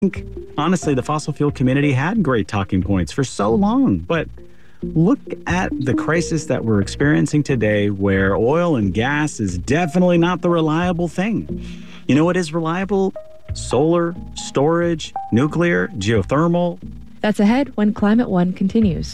think, honestly, the fossil fuel community had great talking points for so long, but look at the crisis that we're experiencing today, where oil and gas is definitely not the reliable thing. You know what is reliable? Solar, storage, nuclear, geothermal. That's ahead when Climate One continues.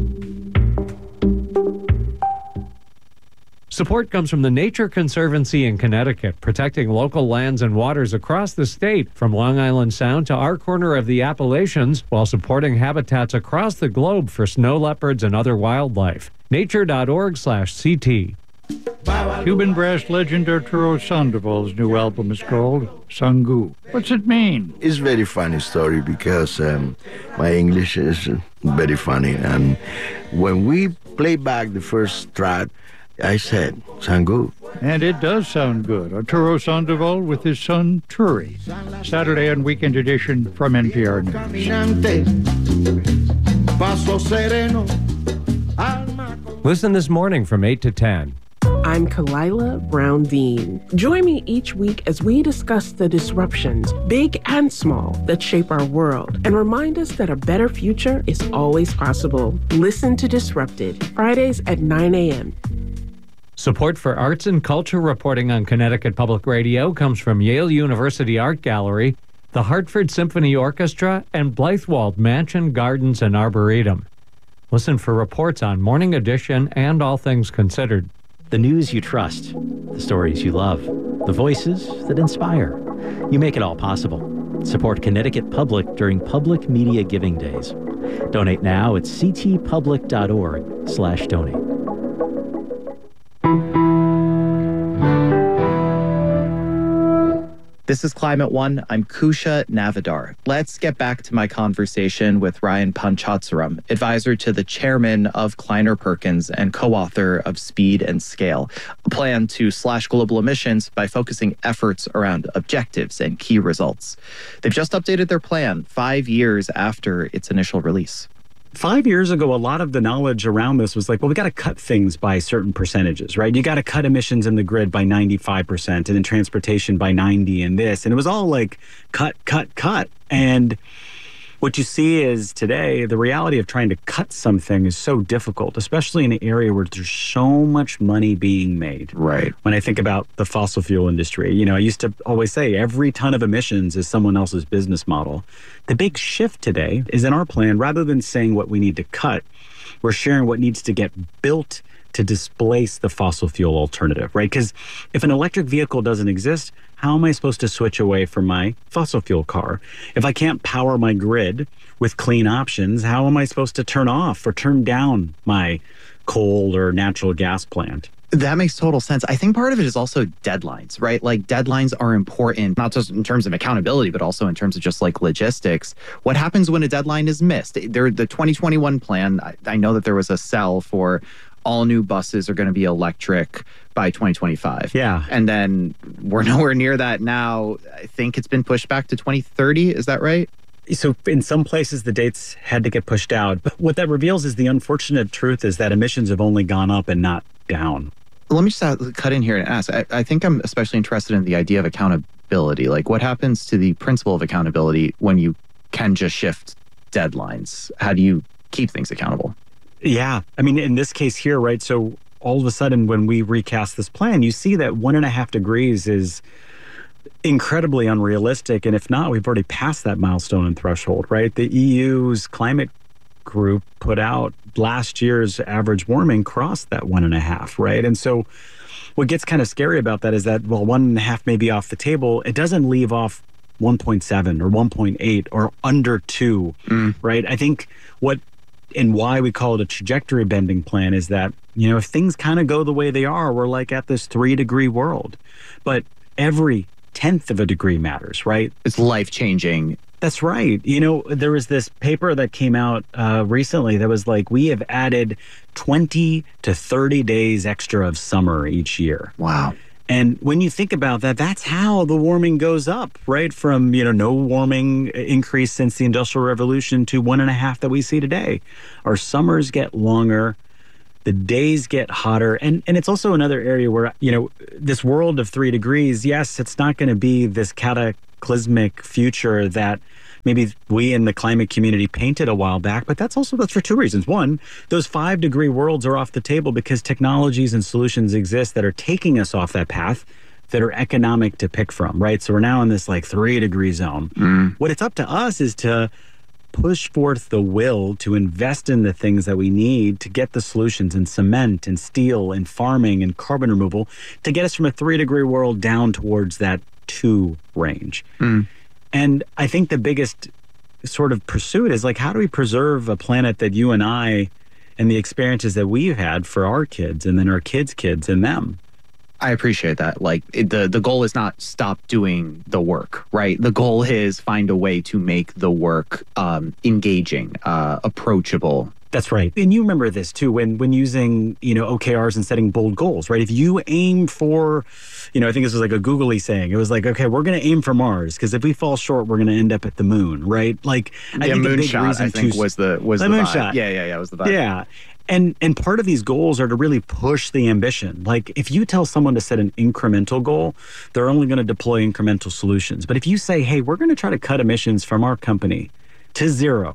Support comes from the Nature Conservancy in Connecticut, protecting local lands and waters across the state, from Long Island Sound to our corner of the Appalachians, while supporting habitats across the globe for snow leopards and other wildlife. Nature.org/CT. Cuban brass legend Arturo Sandoval's new album is called Sangu. What's it mean? It's a very funny story because my English is very funny. And when we play back the first track, I said, Sangu. And it does sound good. Arturo Sandoval with his son, Turi. Saturday and weekend edition from NPR News. Listen this morning from 8 to 10. I'm Kalila Brown Dean. Join me each week as we discuss the disruptions, big and small, that shape our world and remind us that a better future is always possible. Listen to Disrupted, Fridays at 9 a.m. Support for arts and culture reporting on Connecticut Public Radio comes from Yale University Art Gallery, the Hartford Symphony Orchestra, and Blythewald Mansion Gardens and Arboretum. Listen for reports on Morning Edition and All Things Considered. The news you trust, the stories you love, the voices that inspire. You make it all possible. Support Connecticut Public during Public Media Giving Days. Donate now at ctpublic.org/donate. This is Climate One. I'm Kusha Navidar. Let's get back to my conversation with Ryan Panchadsaram, advisor to the chairman of Kleiner Perkins and co-author of Speed and Scale, a plan to slash global emissions by focusing efforts around objectives and key results. They've just updated their plan 5 years after its initial release. 5 years ago, a lot of the knowledge around this was like, well, we got to cut things by certain percentages, right? You got to cut emissions in the grid by 95% and in transportation by 90 and this. And it was all like cut. And what you see is today, the reality of trying to cut something is so difficult, especially in an area where there's so much money being made. Right. When I think about the fossil fuel industry, I used to always say every ton of emissions is someone else's business model. The big shift today is in our plan, rather than saying what we need to cut, we're sharing what needs to get built to displace the fossil fuel alternative, right? Because if an electric vehicle doesn't exist, how am I supposed to switch away from my fossil fuel car? If I can't power my grid with clean options, how am I supposed to turn off or turn down my coal or natural gas plant? That makes total sense. I think part of it is also deadlines, right? Like deadlines are important, not just in terms of accountability, but also in terms of just like logistics. What happens when a deadline is missed? The 2021 plan, I know that there was a cell for all new buses are going to be electric by 2025. Yeah. And then we're nowhere near that now. I think it's been pushed back to 2030. Is that right? So in some places, the dates had to get pushed out. But what that reveals is the unfortunate truth is that emissions have only gone up and not down. Let me just cut in here and ask. I think I'm especially interested in the idea of accountability. Like, what happens to the principle of accountability when you can just shift deadlines? How do you keep things accountable? Yeah. I mean, in this case here, right? So all of a sudden, when we recast this plan, you see that 1.5 degrees is incredibly unrealistic. And if not, we've already passed that milestone and threshold, right? The EU's climate group put out last year's average warming crossed that 1.5, right? And so what gets kind of scary about that is that, well, 1.5 may be off the table. It doesn't leave off 1.7 or 1.8 or under 2, right? I think and why we call it a trajectory bending plan is that, if things kind of go the way they are, we're like at this 3-degree world. But every 1/10 of a degree matters, right? It's life-changing. That's right. There was this paper that came out recently that was like, we have added 20 to 30 days extra of summer each year. Wow. And when you think about that, that's how the warming goes up, right? From, no warming increase since the Industrial Revolution to 1.5 that we see today. Our summers get longer, the days get hotter. And it's also another area where, this world of 3 degrees, yes, it's not going to be this cataclysmic future that maybe we in the climate community painted a while back, but that's for two reasons. One, those 5-degree worlds are off the table because technologies and solutions exist that are taking us off that path that are economic to pick from, right? So we're now in this like 3-degree zone. What it's up to us is to push forth the will to invest in the things that we need to get the solutions in cement and steel and farming and carbon removal to get us from a 3-degree world down towards that 2 range. And I think the biggest sort of pursuit is like, how do we preserve a planet that you and I and the experiences that we've had for our kids and then our kids' kids and them? I appreciate that. Like the goal is not stop doing the work, right? The goal is find a way to make the work engaging, approachable. That's right. And you remember this too, when using, OKRs and setting bold goals, right? If you aim for, I think this was like a googly saying. It was like, okay, we're going to aim for Mars because if we fall short, we're going to end up at the moon, right? Like, I think moonshot, I think was the moonshot. Yeah, was the vibe. Yeah. And part of these goals are to really push the ambition. Like if you tell someone to set an incremental goal, they're only going to deploy incremental solutions. But if you say, hey, we're going to try to cut emissions from our company to 0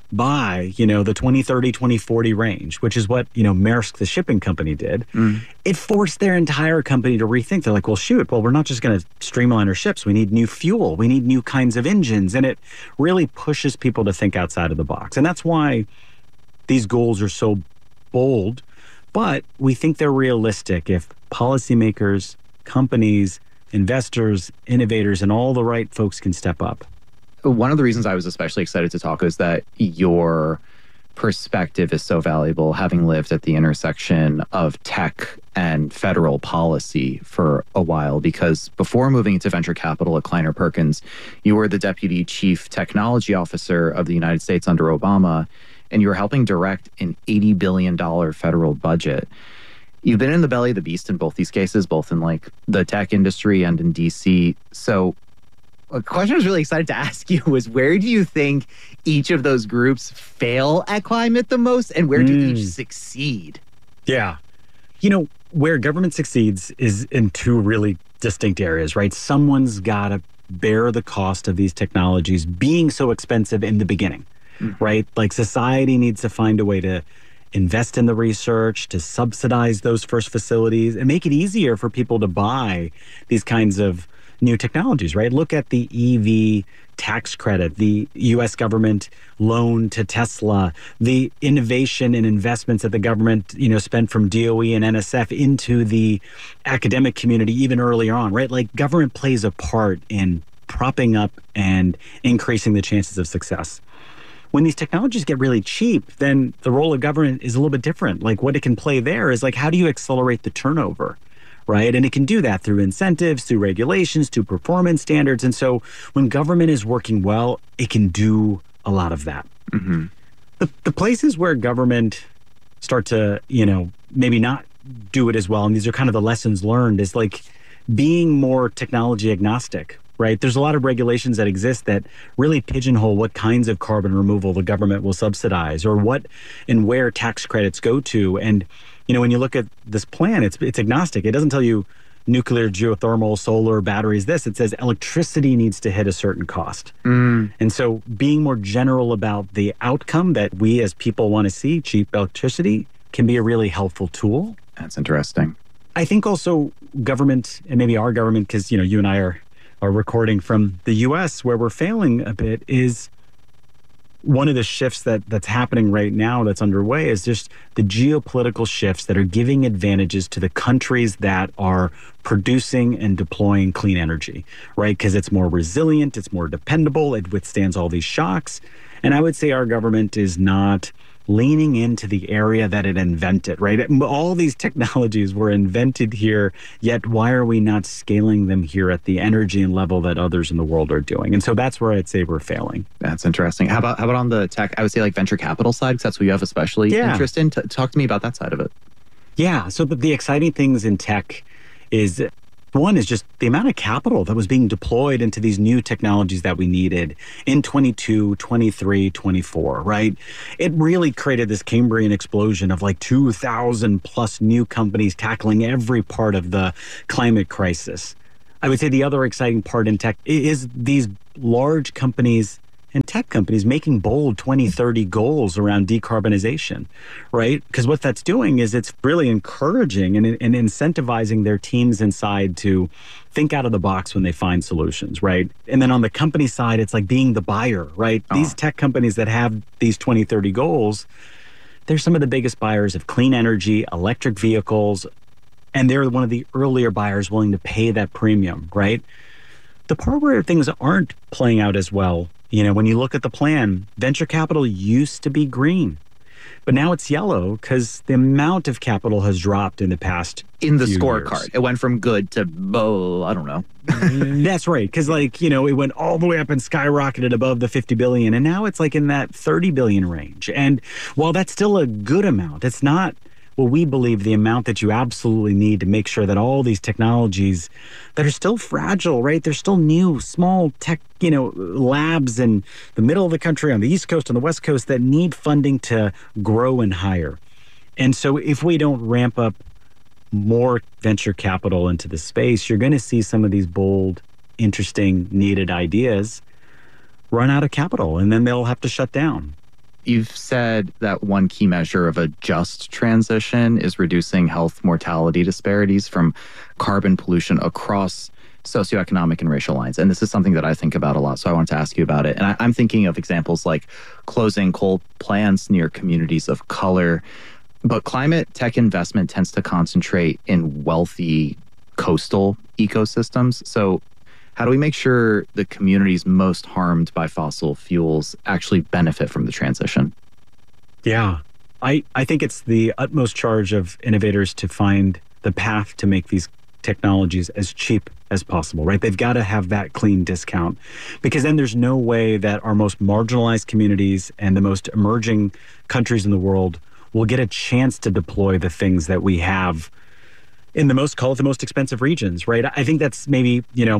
by, the 2030, 2040 range, which is what, Maersk, the shipping company, did, it forced their entire company to rethink. They're like, well, we're not just going to streamline our ships. We need new fuel. We need new kinds of engines. And it really pushes people to think outside of the box. And that's why these goals are so bold, but we think they're realistic if policymakers, companies, investors, innovators, and all the right folks can step up. One of the reasons I was especially excited to talk is that your perspective is so valuable, having lived at the intersection of tech and federal policy for a while, because before moving into venture capital at Kleiner Perkins, you were the Deputy Chief Technology Officer of the United States under Obama, and you were helping direct an $80 billion federal budget. You've been in the belly of the beast in both these cases, both in like the tech industry and in DC. So a question I was really excited to ask you was, where do you think each of those groups fail at climate the most, and where do each succeed? Yeah. Where government succeeds is in 2 really distinct areas, right? Someone's got to bear the cost of these technologies being so expensive in the beginning. Right? Like society needs to find a way to invest in the research, to subsidize those first facilities and make it easier for people to buy these kinds of new technologies, right? Look at the EV tax credit, the U.S. government loan to Tesla, the innovation and investments that the government, spent from DOE and NSF into the academic community even earlier on, right? Like government plays a part in propping up and increasing the chances of success. When these technologies get really cheap, then the role of government is a little bit different. Like what it can play there is like, how do you accelerate the turnover, right? And it can do that through incentives, through regulations, through performance standards. And so when government is working well, it can do a lot of that. The places where government start to, maybe not do it as well, and these are kind of the lessons learned, is like being more technology agnostic. Right? There's a lot of regulations that exist that really pigeonhole what kinds of carbon removal the government will subsidize or what and where tax credits go to. And, when you look at this plan, it's agnostic. It doesn't tell you nuclear, geothermal, solar, batteries, this. It says electricity needs to hit a certain cost. And so being more general about the outcome that we as people want to see, cheap electricity, can be a really helpful tool. That's interesting. I think also government, and maybe our government, because, you and I are recording from the U.S., where we're failing a bit, is one of the shifts that's happening right now that's underway is just the geopolitical shifts that are giving advantages to the countries that are producing and deploying clean energy, right? Because it's more resilient, it's more dependable, it withstands all these shocks. And I would say our government is not leaning into the area that it invented, right? All these technologies were invented here, yet why are we not scaling them here at the energy and level that others in the world are doing? And so that's where I'd say we're failing. That's interesting. How about on the tech, I would say like venture capital side, because that's what you have especially interest in. Talk to me about that side of it. Yeah, so the exciting things in tech is, one is just the amount of capital that was being deployed into these new technologies that we needed in 22, 23, 24, right? It really created this Cambrian explosion of like 2,000 plus new companies tackling every part of the climate crisis. I would say the other exciting part in tech is these large companies and tech companies making bold 2030 goals around decarbonization, right? Because what that's doing is it's really encouraging and incentivizing their teams inside to think out of the box when they find solutions, right? And then on the company side, it's like being the buyer, right? These tech companies that have these 2030 goals, they're some of the biggest buyers of clean energy, electric vehicles, and they're one of the earlier buyers willing to pay that premium, right? The part where things aren't playing out as well, when you look at the plan, venture capital used to be green, but now it's yellow because the amount of capital has dropped in the past in the few scorecard. years. It went from good to, I don't know. That's right. Because it went all the way up and skyrocketed above the 50 billion. And now it's like in that 30 billion range. And while that's still a good amount, it's not what we believe the amount that you absolutely need to make sure that all these technologies that are still fragile, right? They're still new, small tech, labs in the middle of the country, on the East Coast, on the West Coast, that need funding to grow and hire. And so if we don't ramp up more venture capital into the space, you're going to see some of these bold, interesting, needed ideas run out of capital, and then they'll have to shut down. You've said that one key measure of a just transition is reducing health mortality disparities from carbon pollution across socioeconomic and racial lines. And this is something that I think about a lot, so I wanted to ask you about it. And I'm thinking of examples like closing coal plants near communities of color. But climate tech investment tends to concentrate in wealthy coastal ecosystems. So how do we make sure the communities most harmed by fossil fuels actually benefit from the transition? Yeah, I think it's the utmost charge of innovators to find the path to make these technologies as cheap as possible, right? They've got to have that clean discount, because then there's no way that our most marginalized communities and the most emerging countries in the world will get a chance to deploy the things that we have in the most expensive regions, right? I think that's maybe,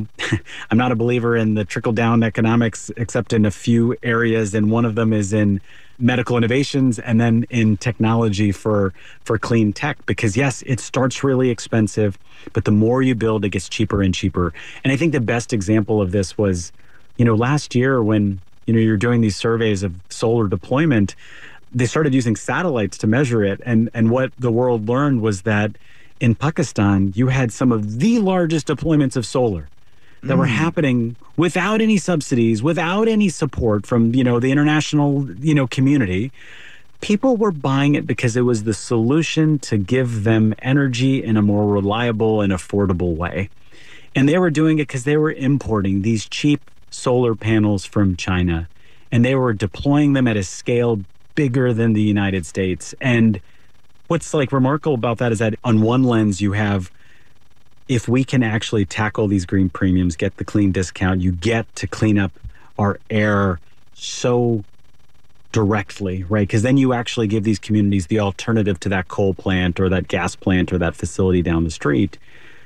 I'm not a believer in the trickle-down economics, except in a few areas. And one of them is in medical innovations and then in technology for clean tech. Because yes, it starts really expensive, but the more you build, it gets cheaper and cheaper. And I think the best example of this was, last year when, you're doing these surveys of solar deployment, they started using satellites to measure it. And what the world learned was that in Pakistan, you had some of the largest deployments of solar that were happening without any subsidies, without any support from, the international, community. People were buying it because it was the solution to give them energy in a more reliable and affordable way. And they were doing it because they were importing these cheap solar panels from China, and they were deploying them at a scale bigger than the United States. And what's remarkable about that is that on one lens you have, if we can actually tackle these green premiums, get the clean discount, you get to clean up our air so directly, right? Because then you actually give these communities the alternative to that coal plant or that gas plant or that facility down the street.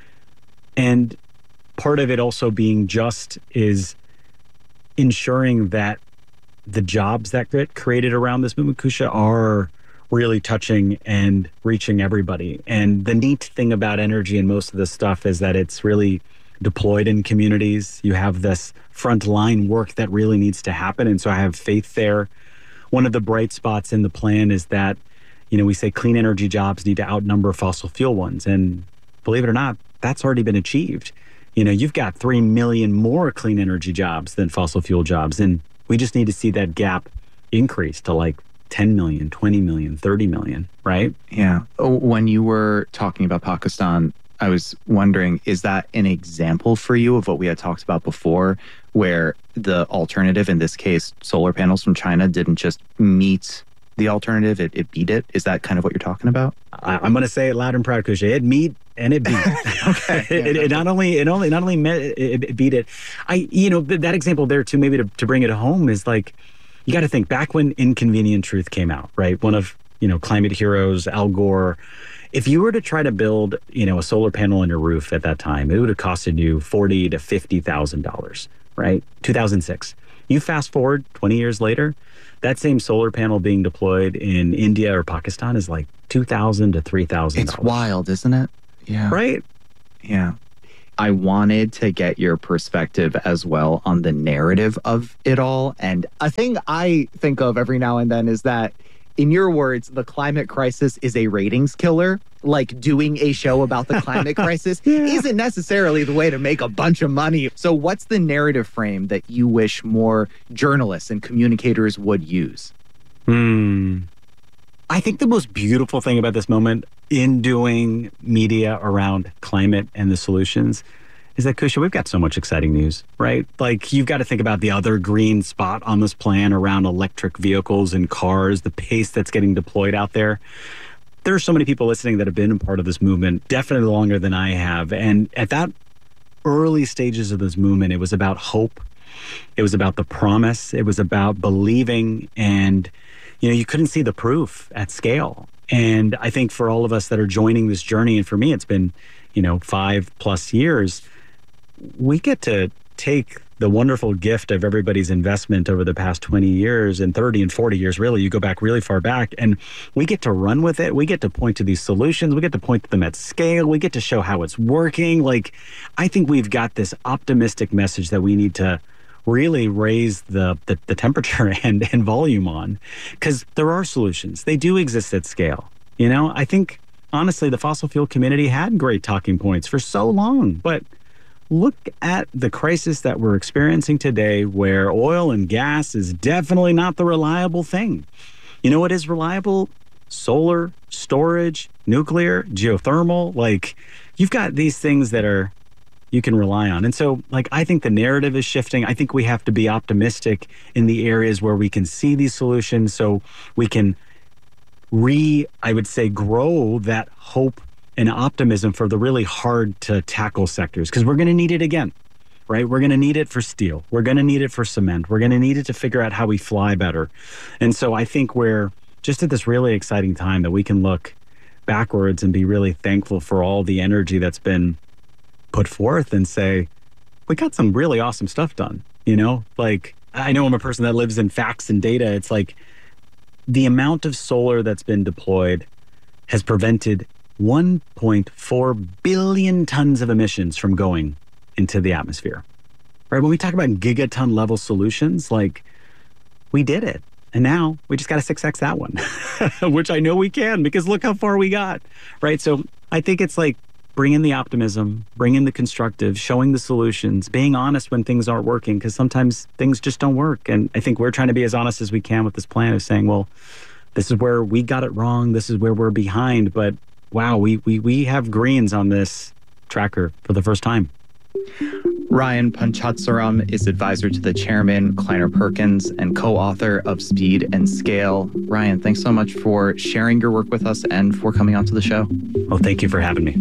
And part of it also being just is ensuring that the jobs that get created around this movement, Kusha, are really touching and reaching everybody. And the neat thing about energy and most of this stuff is that it's really deployed in communities. You have this frontline work that really needs to happen. And so I have faith there. One of the bright spots in the plan is that, we say clean energy jobs need to outnumber fossil fuel ones. And believe it or not, that's already been achieved. You've got 3 million more clean energy jobs than fossil fuel jobs. And we just need to see that gap increase to 10 million, 20 million, 30 million, right? Yeah. When you were talking about Pakistan, I was wondering, is that an example for you of what we had talked about before, where the alternative, in this case, solar panels from China, didn't just meet the alternative, it beat it? Is that kind of what you're talking about? I'm going to say it loud and proud, Kusha. It meet and it beat. Okay. It not only met, it beat it. That example there too, maybe to bring it home, is you got to think back when Inconvenient Truth came out, right? One of, climate heroes, Al Gore. If you were to try to build, a solar panel on your roof at that time, it would have costed you $40,000 to $50,000, right? 2006. You fast forward 20 years later, that same solar panel being deployed in India or Pakistan is $2,000 to $3,000. It's wild, isn't it? Yeah. Right? Yeah. I wanted to get your perspective as well on the narrative of it all. And a thing I think of every now and then is that, in your words, the climate crisis is a ratings killer. Like, doing a show about the climate crisis isn't necessarily the way to make a bunch of money. So what's the narrative frame that you wish more journalists and communicators would use? I think the most beautiful thing about this moment in doing media around climate and the solutions is that, Kusha, we've got so much exciting news, right? Like, you've got to think about the other green spot on this plan around electric vehicles and cars, the pace that's getting deployed out there. There are so many people listening that have been a part of this movement definitely longer than I have. And at that early stages of this movement, it was about hope. It was about the promise. It was about believing. And, you know, you couldn't see the proof at scale. And I think for all of us that are joining this journey, and for me, it's been, 5+ years, we get to take the wonderful gift of everybody's investment over the past 20 years and 30 and 40 years, really. You go back really far back, and we get to run with it. We get to point to these solutions. We get to point to them at scale. We get to show how it's working. Like, I think we've got this optimistic message that we need to really raise the temperature and volume on, because there are solutions. They do exist at scale. I think, honestly, the fossil fuel community had great talking points for so long, but look at the crisis that we're experiencing today, where oil and gas is definitely not the reliable thing. You know what is reliable? Solar, storage, nuclear, geothermal. Like, you've got these things that you can rely on. And so, I think the narrative is shifting. I think we have to be optimistic in the areas where we can see these solutions, so we can grow that hope and optimism for the really hard to tackle sectors, because we're going to need it again, right? We're going to need it for steel. We're going to need it for cement. We're going to need it to figure out how we fly better. And so I think we're just at this really exciting time that we can look backwards and be really thankful for all the energy that's been put forth and say, we got some really awesome stuff done. I know I'm a person that lives in facts and data. It's like the amount of solar that's been deployed has prevented 1.4 billion tons of emissions from going into the atmosphere, right? When we talk about gigaton level solutions, we did it. And now we just got to 6X that one, which I know we can, because look how far we got, right? So I think it's bring in the optimism, bring in the constructive, showing the solutions, being honest when things aren't working, because sometimes things just don't work. And I think we're trying to be as honest as we can with this plan of saying, well, this is where we got it wrong. This is where we're behind. But wow, we have greens on this tracker for the first time. Ryan Panchadsaram is advisor to the chairman, Kleiner Perkins, and co-author of Speed and Scale. Ryan, thanks so much for sharing your work with us and for coming onto the show. Well, thank you for having me.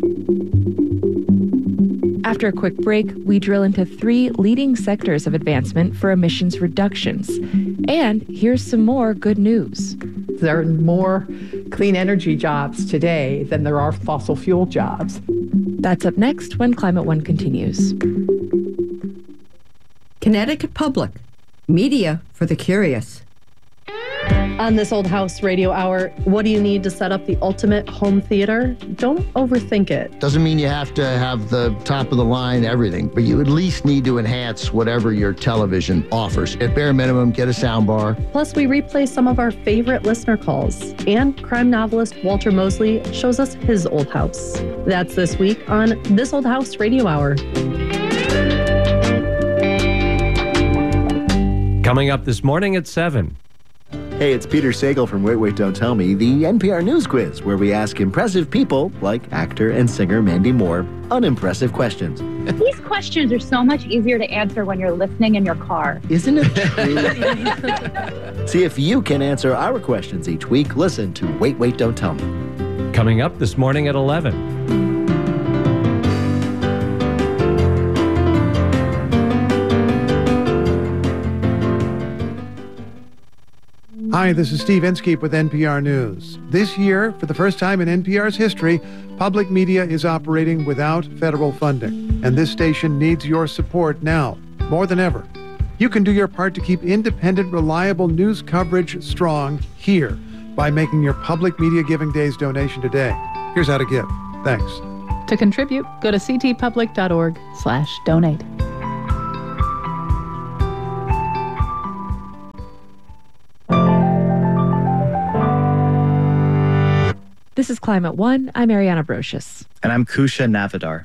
After a quick break, we drill into 3 leading sectors of advancement for emissions reductions. And here's some more good news. There are more clean energy jobs today than there are fossil fuel jobs. That's up next when Climate One continues. Connecticut Public, media for the curious. On This Old House Radio Hour, what do you need to set up the ultimate home theater? Don't overthink it. Doesn't mean you have to have the top of the line everything, but you at least need to enhance whatever your television offers. At bare minimum, get a sound bar. Plus, we replay some of our favorite listener calls. And crime novelist Walter Mosley shows us his old house. That's this week on This Old House Radio Hour. Coming up this morning at 7. Hey, it's Peter Sagal from Wait, Wait, Don't Tell Me, the NPR News Quiz, where we ask impressive people, like actor and singer Mandy Moore, unimpressive questions. These questions are so much easier to answer when you're listening in your car. Isn't it true? See if you can answer our questions each week. Listen to Wait, Wait, Don't Tell Me. Coming up this morning at 11. Hi, this is Steve Inskeep with NPR News. This year, for the first time in NPR's history, public media is operating without federal funding, and this station needs your support now, more than ever. You can do your part to keep independent, reliable news coverage strong here by making your Public Media Giving Days donation today. Here's how to give. Thanks. To contribute, go to ctpublic.org/donate. This is Climate One. I'm Ariana Brocious. And I'm Kusha Navidar.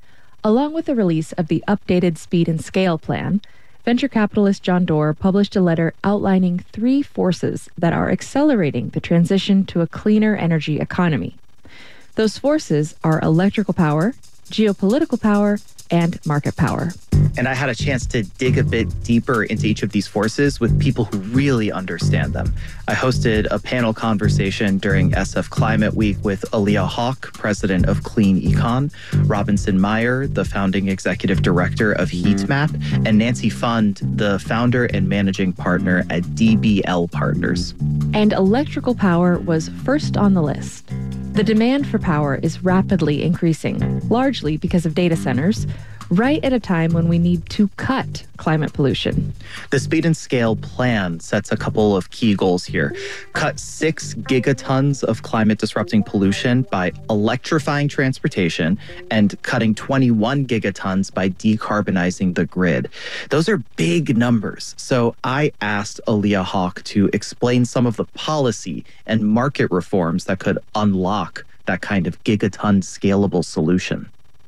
Along with the release of the updated Speed and Scale plan, venture capitalist John Doerr published a letter outlining 3 forces that are accelerating the transition to a cleaner energy economy. Those forces are electrical power, geopolitical power, and market power. And I had a chance to dig a bit deeper into each of these forces with people who really understand them. I hosted a panel conversation during SF Climate Week with Aaliyah Hawk, president of Clean Econ, Robinson Meyer, the founding executive director of Heatmap, and Nancy Fund, the founder and managing partner at DBL Partners. And electrical power was first on the list. The demand for power is rapidly increasing, largely because of data centers, right at a time when we need to cut climate pollution. The Speed and Scale plan sets a couple of key goals here. Cut 6 gigatons of climate-disrupting pollution by electrifying transportation and cutting 21 gigatons by decarbonizing the grid. Those are big numbers. So I asked Aaliyah Hawk to explain some of the policy and market reforms that could unlock that kind of gigaton scalable solution.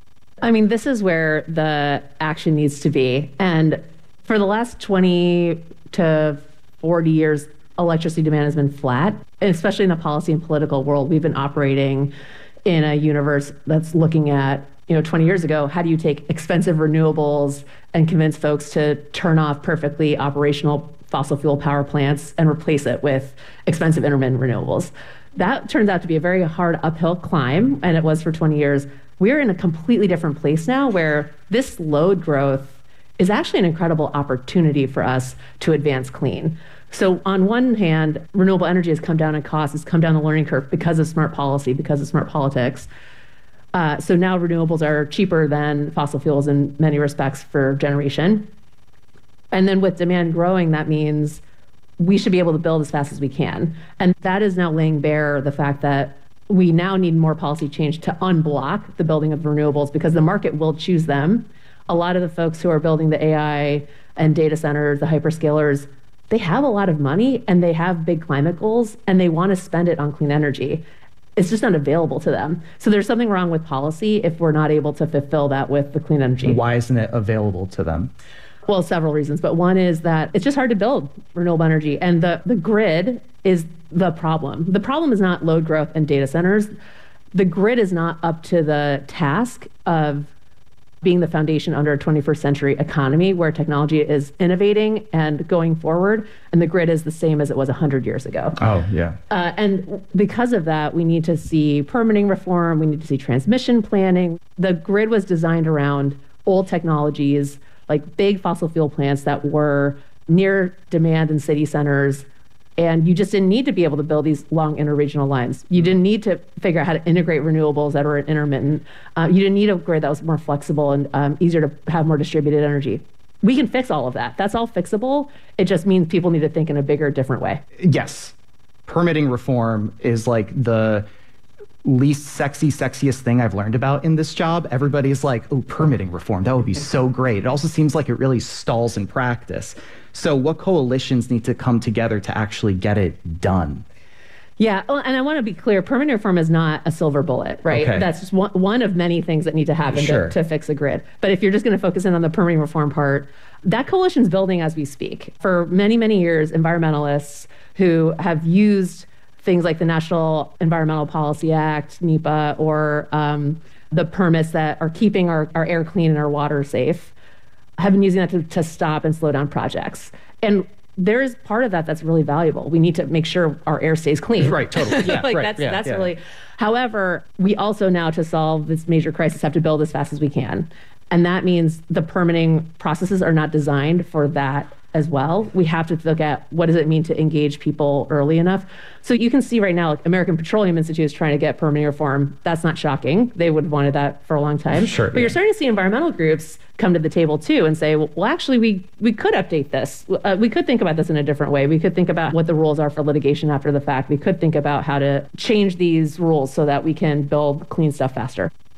I mean, this is where the action needs to be. And for the last 20 to 40 years, electricity demand has been flat, especially in the policy and political world. We've been operating in a universe that's looking at, 20 years ago, how do you take expensive renewables and convince folks to turn off perfectly operational fossil fuel power plants and replace it with expensive intermittent renewables? That turns out to be a very hard uphill climb, and it was for 20 years. We're in a completely different place now where this load growth is actually an incredible opportunity for us to advance clean. So on one hand, renewable energy has come down in cost, has come down the learning curve because of smart policy, because of smart politics. So now renewables are cheaper than fossil fuels in many respects for generation. And then with demand growing, that means we should be able to build as fast as we can. And that is now laying bare the fact that we now need more policy change to unblock the building of renewables because the market will choose them. A lot of the folks who are building the AI and data centers, the hyperscalers, they have a lot of money and they have big climate goals and they want to spend it on clean energy. It's just not available to them. So there's something wrong with policy if we're not able to fulfill that with the clean energy. Why isn't it available to them? Well, several reasons, but one is that it's just hard to build renewable energy, and the grid is the problem. The problem is not load growth and data centers. The grid is not up to the task of being the foundation under a 21st century economy where technology is innovating and going forward, and the grid is the same as it was 100 years ago. Oh, yeah. And because of that, we need to see permitting reform, we need to see transmission planning. The grid was designed around old technologies, like big fossil fuel plants that were near demand in city centers. And you just didn't need to be able to build these long interregional lines. You didn't need to figure out how to integrate renewables that were intermittent. You didn't need a grid that was more flexible and easier to have more distributed energy. We can fix all of that. That's all fixable. It just means people need to think in a bigger, different way. Yes. Permitting reform is like the least sexiest thing I've learned about in this job. Everybody's like, oh, permitting reform, that would be so great. It also seems like it really stalls in practice. So what coalitions need to come together to actually get it done? Yeah, and I want to be clear, permitting reform is not a silver bullet, right? Okay. That's just one of many things that need to happen to fix a grid. But if you're just going to focus in on the permitting reform part, that coalition's building as we speak. For many, many years, environmentalists who have used things like the National Environmental Policy Act, NEPA, or the permits that are keeping our air clean and our water safe, have been using that to stop and slow down projects. And there is part of that that's really valuable. We need to make sure our air stays clean. Right, totally. Yeah, that's really. However, we also now, to solve this major crisis, have to build as fast as we can. And that means the permitting processes are not designed for that as well. We have to look at what does it mean to engage people early enough. So you can see right now, like American Petroleum Institute is trying to get permitting reform. That's not shocking. They would have wanted that for a long time. Sure. But you're starting to see environmental groups come to the table too and say, well actually, we could update this. We could think about this in a different way. We could think about what the rules are for litigation after the fact. We could think about how to change these rules so that we can build clean stuff faster.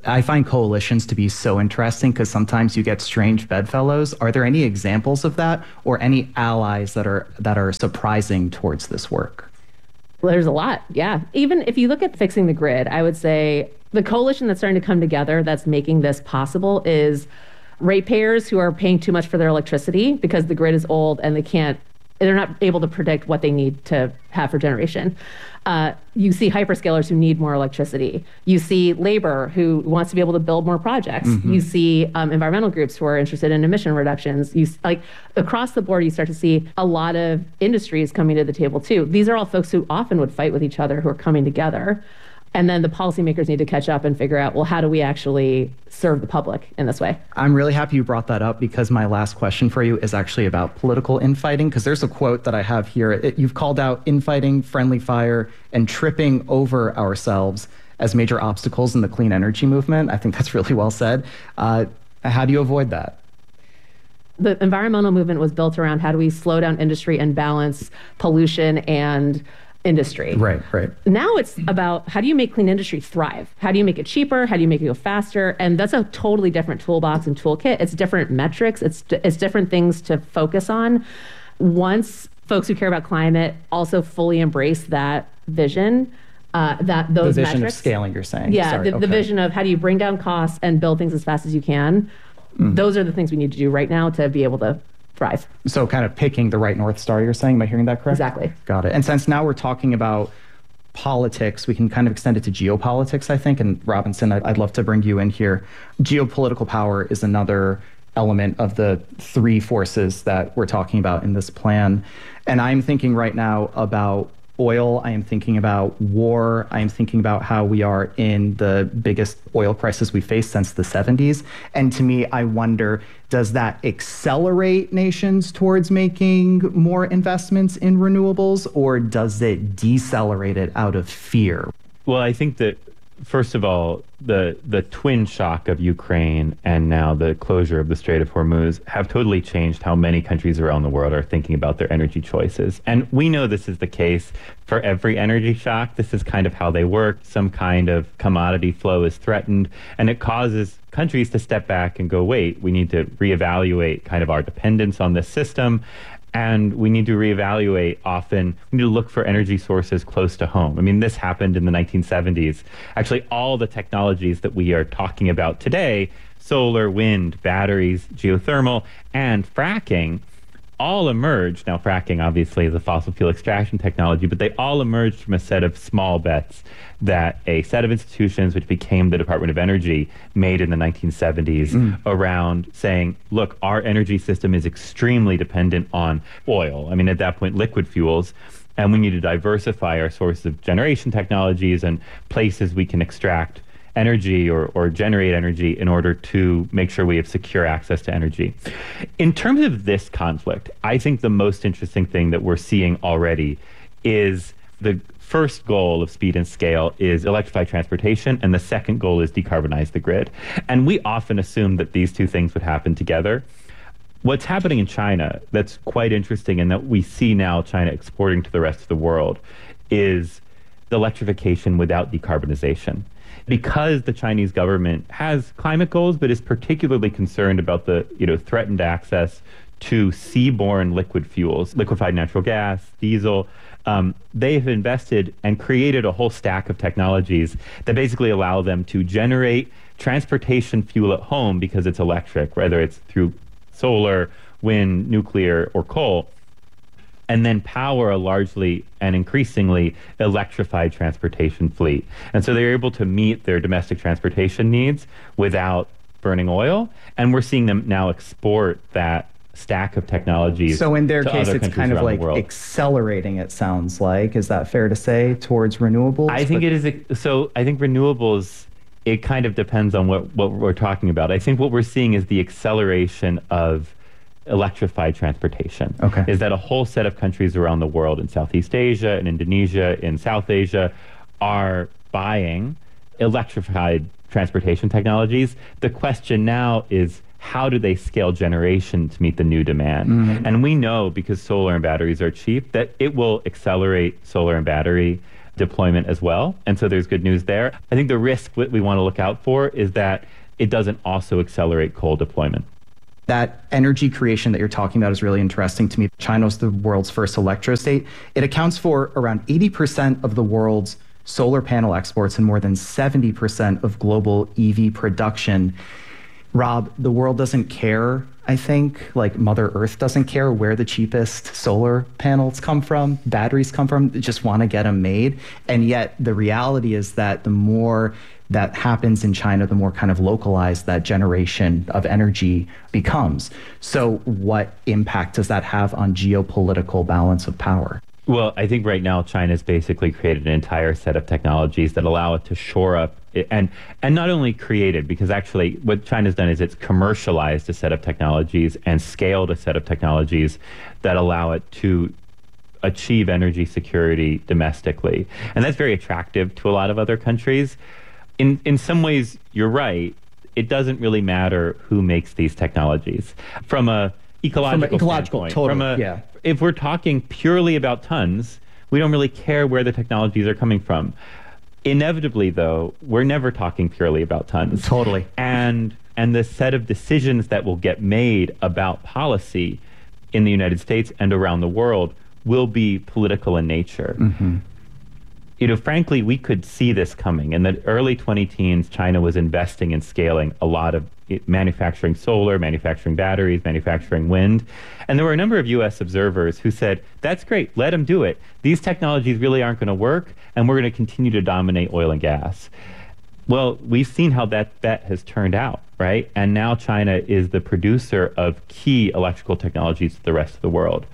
I find coalitions to be so interesting because sometimes you get strange bedfellows. Are there any examples of that, or any allies that are surprising towards this work? Well, there's a lot, yeah. Even if you look at fixing the grid, I would say the coalition that's starting to come together that's making this possible is ratepayers who are paying too much for their electricity because the grid is old and they're not able to predict what they need to have for generation. You see hyperscalers who need more electricity. You see labor who wants to be able to build more projects. You see environmental groups who are interested in emission reductions. Across the board, you start to see a lot of industries coming to the table too. These are all folks who often would fight with each other who are coming together. And then the policymakers need to catch up and figure out, well, how do we actually serve the public in this way? I'm really happy you brought that up because my last question for you is actually about political infighting, because there's a quote that I have here. You've called out infighting, friendly fire, and tripping over ourselves as major obstacles in the clean energy movement. I think that's really well said. How do you avoid that? The environmental movement was built around how do we slow down industry and balance pollution and industry. Right. Now it's about how do you make clean industry thrive? How do you make it cheaper? How do you make it go faster? And that's a totally different toolbox and toolkit. It's different metrics. It's different things to focus on. Once folks who care about climate also fully embrace that vision, those the vision metrics, of scaling, you're saying. Yeah, the vision of how do you bring down costs and build things as fast as you can. Those are the things we need to do right now to be able to thrive. So kind of picking the right North Star, you're saying? Am I hearing that correct? Exactly. Got it. And since now we're talking about politics, we can kind of extend it to geopolitics, I think. And Robinson, I'd love to bring you in here. Geopolitical power is another element of the three forces that we're talking about in this plan. And I'm thinking right now about oil. I am thinking about war. I am thinking about how we are in the biggest oil crisis we faced since the 70s. And to me, I wonder, does that accelerate nations towards making more investments in renewables, or does it decelerate it out of fear? Well, I think that, first of all, the twin shock of Ukraine and now the closure of the Strait of Hormuz have totally changed how many countries around the world are thinking about their energy choices. And we know this is the case for every energy shock. This is kind of how they work. Some kind of commodity flow is threatened, and it causes countries to step back and go, wait, we need to reevaluate kind of our dependence on this system. And we need to reevaluate often, we need to look for energy sources close to home. I mean, this happened in the 1970s. Actually, all the technologies that we are talking about today, solar, wind, batteries, geothermal, and fracking, all emerged. Now, fracking obviously is a fossil fuel extraction technology, but they all emerged from a set of small bets that a set of institutions, which became the Department of Energy, made in the 1970s around saying, look, our energy system is extremely dependent on oil. I mean, at that point, liquid fuels. And we need to diversify our sources of generation technologies and places we can extract energy or generate energy in order to make sure we have secure access to energy. In terms of this conflict, I think the most interesting thing that we're seeing already is the first goal of speed and scale is electrify transportation, and the second goal is decarbonize the grid. And we often assume that these two things would happen together. What's happening in China that's quite interesting and that we see now China exporting to the rest of the world is the electrification without decarbonization. Because the Chinese government has climate goals, but is particularly concerned about the threatened access to seaborne liquid fuels, liquefied natural gas, diesel, they have invested and created a whole stack of technologies that basically allow them to generate transportation fuel at home because it's electric, whether it's through solar, wind, nuclear, or coal, and then power a largely and increasingly electrified transportation fleet. And so they're able to meet their domestic transportation needs without burning oil. And we're seeing them now export that stack of technologies. So in their case, it's kind of like world. Accelerating, it sounds like. Is that fair to say, towards renewables? I think it is. So I think renewables, it kind of depends on what we're talking about. I think what we're seeing is the acceleration of electrified transportation. Okay. Is that a whole set of countries around the world, in Southeast Asia, in Indonesia, in South Asia, are buying electrified transportation technologies. The question now is, how do they scale generation to meet the new demand? And we know, because solar and batteries are cheap, that it will accelerate solar and battery deployment as well. And so there's good news there. I think the risk that we want to look out for is that it doesn't also accelerate coal deployment. That energy creation that you're talking about is really interesting to me. China is the world's first electrostate. It accounts for around 80% of the world's solar panel exports and more than 70% of global EV production. Rob, the world doesn't care, I think, like Mother Earth doesn't care where the cheapest solar panels come from, batteries come from, they just want to get them made. And yet the reality is that the more that happens in China, the more kind of localized that generation of energy becomes. So what impact does that have on geopolitical balance of power? Well, I think right now China's basically created an entire set of technologies that allow it to shore up and not only created, because actually what China's done is it's commercialized a set of technologies and scaled a set of technologies that allow it to achieve energy security domestically. And that's very attractive to a lot of other countries. In some ways, you're right. It doesn't really matter who makes these technologies. From a ecological standpoint, totally, if we're talking purely about tons, we don't really care where the technologies are coming from. Inevitably, though, we're never talking purely about tons. Totally. And the set of decisions that will get made about policy in the United States and around the world will be political in nature. Mm-hmm. You know, frankly, we could see this coming. In the early 2010s, China was investing in scaling a lot of manufacturing solar, manufacturing batteries, manufacturing wind. And there were a number of U.S. observers who said, that's great, let them do it. These technologies really aren't going to work, and we're going to continue to dominate oil and gas. Well, we've seen how that bet has turned out, right? And now China is the producer of key electrical technologies to the rest of the world.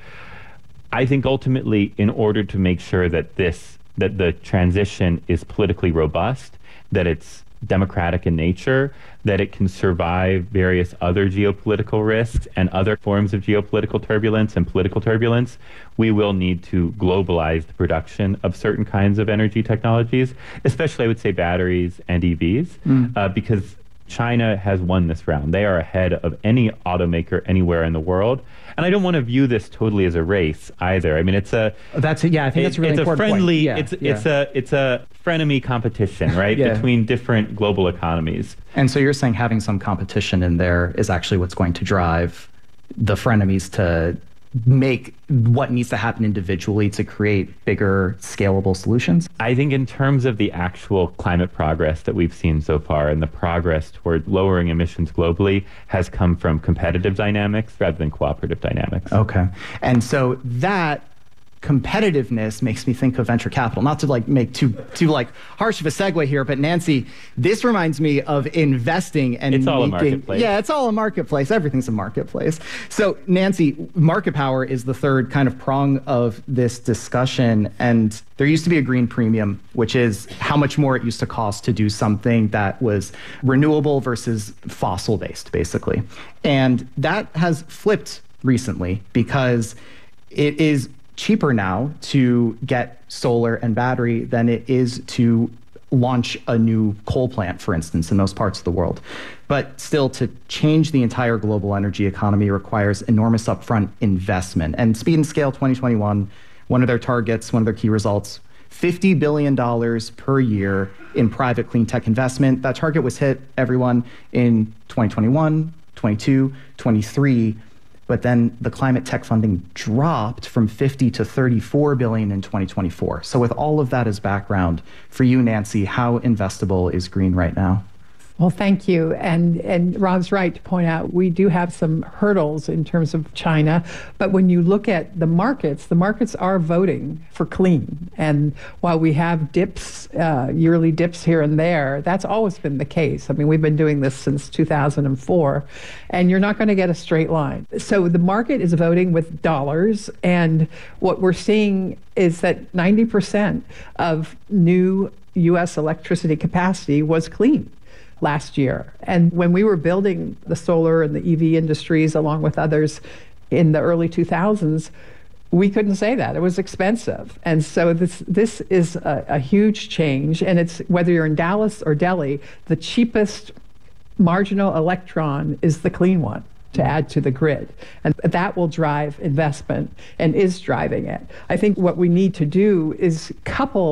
I think ultimately, in order to make sure that the transition is politically robust, that it's democratic in nature, that it can survive various other geopolitical risks and other forms of geopolitical turbulence and political turbulence, we will need to globalize the production of certain kinds of energy technologies, especially I would say batteries and EVs, because China has won this round. They are ahead of any automaker anywhere in the world. And I don't want to view this totally as a race either. I mean, I think that's a really important friendly, point. It's a frenemy competition, right? Between different global economies. And so you're saying having some competition in there is actually what's going to drive the frenemies to make what needs to happen individually to create bigger, scalable solutions? I think in terms of the actual climate progress that we've seen so far and the progress toward lowering emissions globally has come from competitive dynamics rather than cooperative dynamics. Okay. And so that competitiveness makes me think of venture capital. Not to make too harsh of a segue here, but Nancy, this reminds me of investing and it's all a marketplace. Yeah, it's all a marketplace. Everything's a marketplace. So Nancy, market power is the third kind of prong of this discussion. And there used to be a green premium, which is how much more it used to cost to do something that was renewable versus fossil based, basically. And that has flipped recently because it is cheaper now to get solar and battery than it is to launch a new coal plant, for instance, in those parts of the world. But still, to change the entire global energy economy requires enormous upfront investment. And Speed and Scale 2021, one of their targets, one of their key results, $50 billion per year in private clean tech investment. That target was hit, everyone, in 2021, 22, 23. But then the climate tech funding dropped from 50 to 34 billion in 2024. So with all of that as background, for you, Nancy, how investable is green right now? Well, thank you. And Rob's right to point out we do have some hurdles in terms of China. But when you look at the markets are voting for clean. And while we have dips, yearly dips here and there, that's always been the case. I mean, we've been doing this since 2004, and you're not going to get a straight line. So the market is voting with dollars. And what we're seeing is that 90% of new U.S. electricity capacity was clean last year. And when we were building the solar and the EV industries along with others in the early 2000s, we couldn't say that. It was expensive. And so this is a huge change. And it's whether you're in Dallas or Delhi, the cheapest marginal electron is the clean one to add to the grid. And that will drive investment and is driving it. I think what we need to do is couple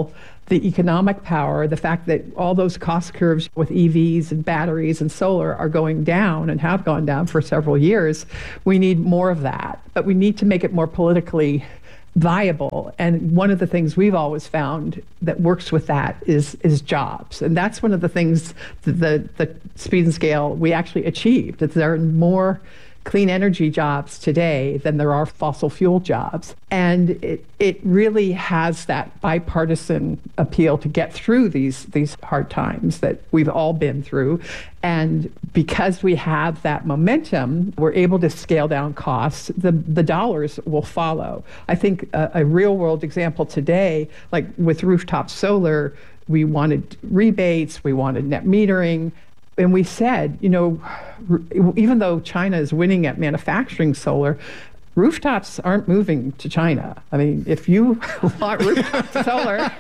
the economic power, the fact that all those cost curves with EVs and batteries and solar are going down and have gone down for several years, we need more of that. But we need to make it more politically viable. And one of the things we've always found that works with that is jobs. And that's one of the things that the speed and scale we actually achieved, that there are more clean energy jobs today than there are fossil fuel jobs. And it really has that bipartisan appeal to get through these hard times that we've all been through. And because we have that momentum, we're able to scale down costs. The dollars will follow. I think a real world example today, like with rooftop solar, we wanted rebates, we wanted net metering. And we said, even though China is winning at manufacturing solar, rooftops aren't moving to China. I mean, if you want rooftop solar,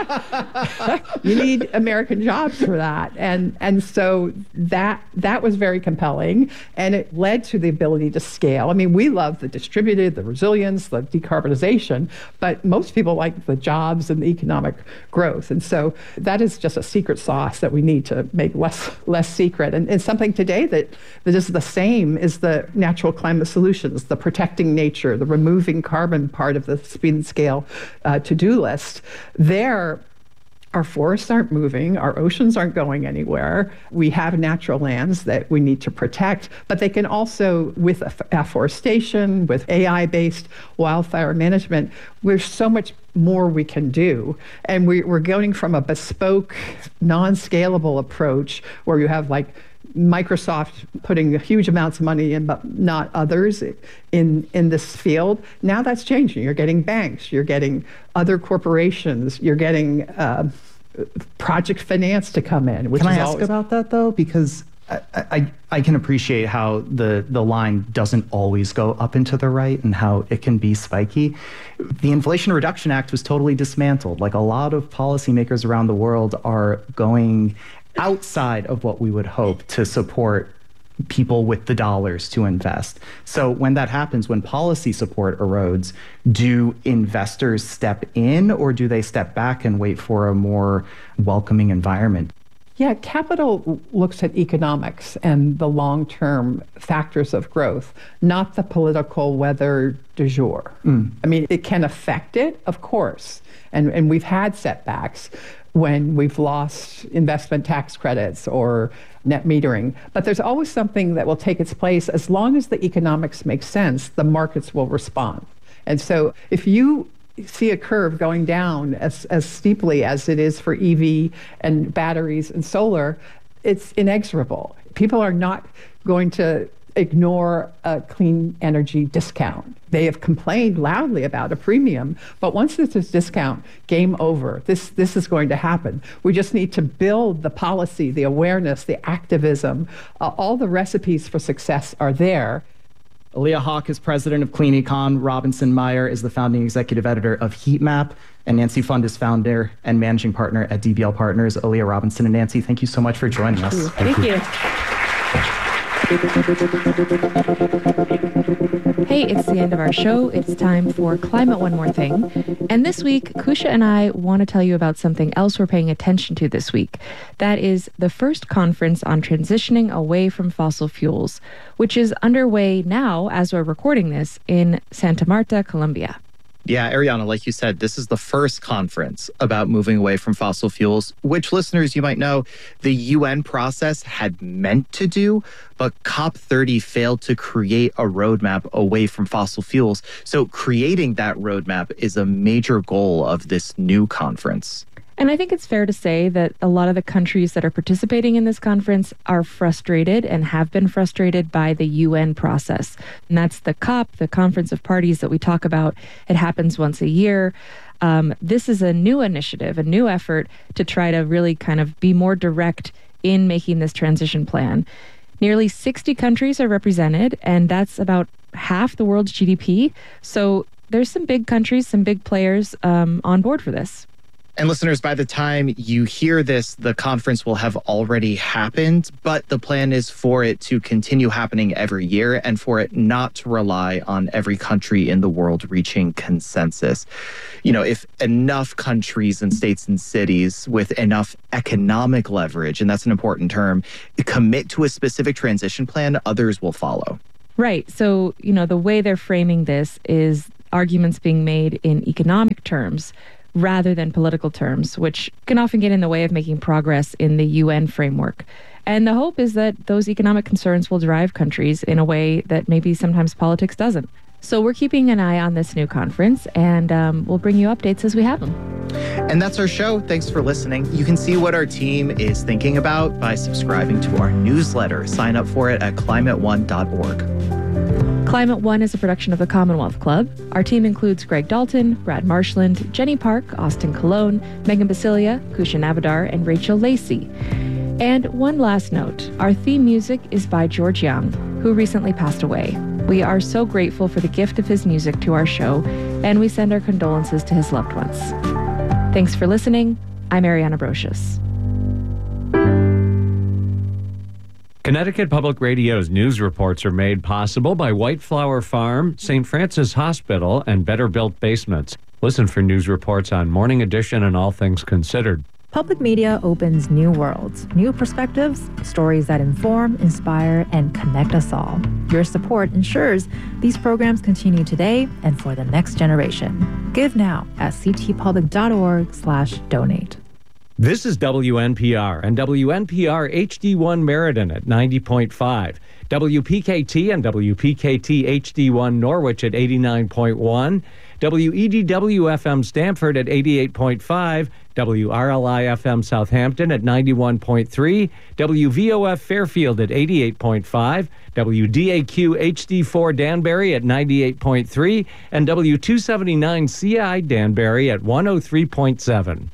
you need American jobs for that. And so that was very compelling, and it led to the ability to scale. I mean, we love the distributed, the resilience, the decarbonization, but most people like the jobs and the economic growth. And so that is just a secret sauce that we need to make less secret. And something today that is the same is the natural climate solutions, the protecting nature, the removing carbon part of the speed and scale to-do list. There, our forests aren't moving, our oceans aren't going anywhere. We have natural lands that we need to protect, but they can also, with afforestation, with AI-based wildfire management, there's so much more we can do. And we're going from a bespoke, non-scalable approach where you have like Microsoft putting huge amounts of money in, but not others in this field. Now that's changing. You're getting banks, you're getting other corporations, you're getting project finance to come in. Can I ask about that though? Because I can appreciate how the line doesn't always go up and to the right and how it can be spiky. The Inflation Reduction Act was totally dismantled. Like a lot of policymakers around the world are going outside of what we would hope to support people with the dollars to invest. So when that happens, when policy support erodes, do investors step in or do they step back and wait for a more welcoming environment? Yeah, capital looks at economics and the long-term factors of growth, not the political weather du jour. I mean, it can affect it, of course, and we've had setbacks when we've lost investment tax credits or net metering. But there's always something that will take its place. As long as the economics make sense, the markets will respond. And so if you see a curve going down as steeply as it is for EV and batteries and solar, it's inexorable. People are not going to ignore a clean energy discount. They have complained loudly about a premium, but once this is discount, game over. This is going to happen. We just need to build the policy, the awareness, the activism. All the recipes for success are there. Aaliyah Hawk is president of Clean Econ. Robinson Meyer is the founding executive editor of Heatmap. And Nancy Fund is founder and managing partner at DBL Partners. Aaliyah, Robinson, and Nancy, thank you so much for joining us. Thank you. Hey, it's the end of our show. It's time for Climate One More Thing. And this week, Kusha and I want to tell you about something else we're paying attention to this week. That is the first conference on transitioning away from fossil fuels, which is underway now as we're recording this in Santa Marta, Colombia. Yeah, Ariana, like you said, this is the first conference about moving away from fossil fuels, which listeners, you might know, the UN process had meant to do, but COP30 failed to create a roadmap away from fossil fuels. So creating that roadmap is a major goal of this new conference. And I think it's fair to say that a lot of the countries that are participating in this conference are frustrated and have been frustrated by the UN process. And that's the COP, the Conference of Parties that we talk about. It happens once a year. This is a new initiative, a new effort to try to really kind of be more direct in making this transition plan. Nearly 60 countries are represented, and that's about half the world's GDP. So there's some big countries, some big players on board for this. And listeners, by the time you hear this, the conference will have already happened, but the plan is for it to continue happening every year and for it not to rely on every country in the world reaching consensus. if enough countries and states and cities with enough economic leverage, and that's an important term, commit to a specific transition plan, others will follow. Right. So, the way they're framing this is arguments being made in economic terms rather than political terms, which can often get in the way of making progress in the UN framework. And the hope is that those economic concerns will drive countries in a way that maybe sometimes politics doesn't. So we're keeping an eye on this new conference, and we'll bring you updates as we have them. And that's our show. Thanks for listening. You can see what our team is thinking about by subscribing to our newsletter. Sign up for it at climateone.org. Climate One is a production of the Commonwealth Club. Our team includes Greg Dalton, Brad Marshland, Jenny Park, Austin Colon, Megan Basilia, Kusha Navadar, and Rachel Lacey. And one last note, our theme music is by George Young, who recently passed away. We are so grateful for the gift of his music to our show, and we send our condolences to his loved ones. Thanks for listening. I'm Ariana Brocious. Connecticut Public Radio's news reports are made possible by White Flower Farm, St. Francis Hospital, and Better Built Basements. Listen for news reports on Morning Edition and All Things Considered. Public media opens new worlds, new perspectives, stories that inform, inspire, and connect us all. Your support ensures these programs continue today and for the next generation. Give now at ctpublic.org/donate. This is WNPR and WNPR HD1 Meriden at 90.5, WPKT and WPKT HD1 Norwich at 89.1, WEDW-FM Stamford at 88.5, WRLI-FM Southampton at 91.3, WVOF Fairfield at 88.5, WDAQ HD4 Danbury at 98.3, and W279CI Danbury at 103.7.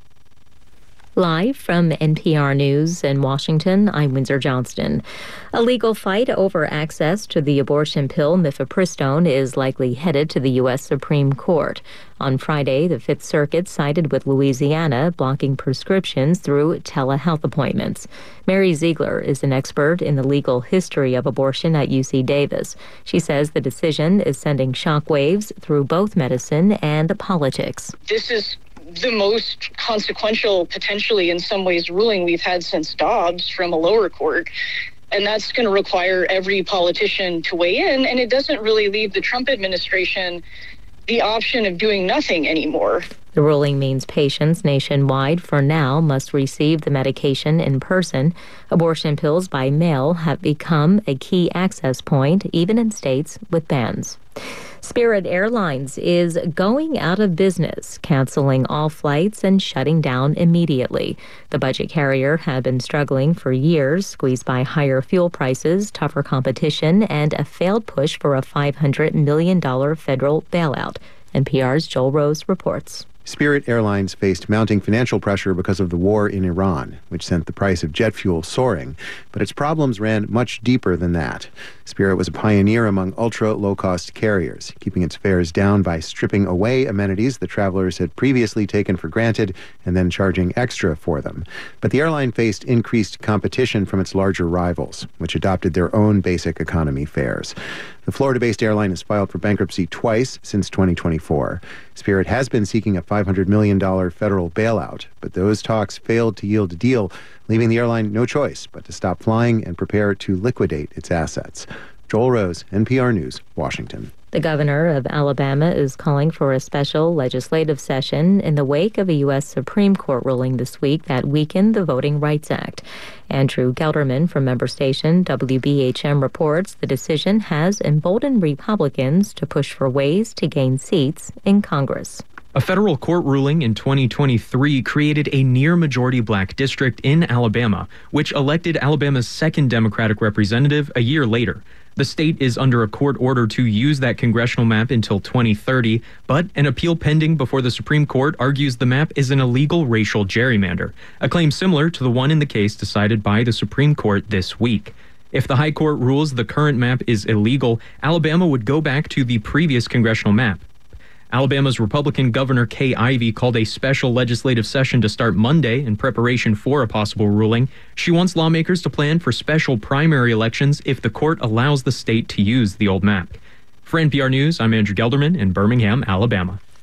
Live from NPR News in Washington, I'm Windsor Johnston. A legal fight over access to the abortion pill mifepristone is likely headed to the U.S. Supreme Court. On Friday, the Fifth Circuit sided with Louisiana, blocking prescriptions through telehealth appointments. Mary Ziegler is an expert in the legal history of abortion at UC Davis. She says the decision is sending shockwaves through both medicine and politics. This is the most consequential, potentially in some ways, ruling we've had since Dobbs from a lower court. And that's going to require every politician to weigh in. And it doesn't really leave the Trump administration the option of doing nothing anymore. The ruling means patients nationwide, for now, must receive the medication in person. Abortion pills by mail have become a key access point, even in states with bans. Spirit Airlines is going out of business, canceling all flights and shutting down immediately. The budget carrier had been struggling for years, squeezed by higher fuel prices, tougher competition, and a failed push for a $500 million federal bailout. NPR's Joel Rose reports. Spirit Airlines faced mounting financial pressure because of the war in Iran, which sent the price of jet fuel soaring. But its problems ran much deeper than that. Spirit was a pioneer among ultra-low-cost carriers, keeping its fares down by stripping away amenities that travelers had previously taken for granted and then charging extra for them. But the airline faced increased competition from its larger rivals, which adopted their own basic economy fares. The Florida-based airline has filed for bankruptcy twice since 2024. Spirit has been seeking a $500 million federal bailout, but those talks failed to yield a deal, leaving the airline no choice but to stop flying and prepare to liquidate its assets. Joel Rose, NPR News, Washington. The governor of Alabama is calling for a special legislative session in the wake of a U.S. Supreme Court ruling this week that weakened the Voting Rights Act. Andrew Gelderman from member station WBHM reports the decision has emboldened Republicans to push for ways to gain seats in Congress. A federal court ruling in 2023 created a near-majority black district in Alabama, which elected Alabama's second Democratic representative a year later. The state is under a court order to use that congressional map until 2030, but an appeal pending before the Supreme Court argues the map is an illegal racial gerrymander, a claim similar to the one in the case decided by the Supreme Court this week. If the High Court rules the current map is illegal, Alabama would go back to the previous congressional map. Alabama's Republican Governor Kay Ivey called a special legislative session to start Monday in preparation for a possible ruling. She wants lawmakers to plan for special primary elections if the court allows the state to use the old map. For NPR News, I'm Andrew Gelderman in Birmingham, Alabama.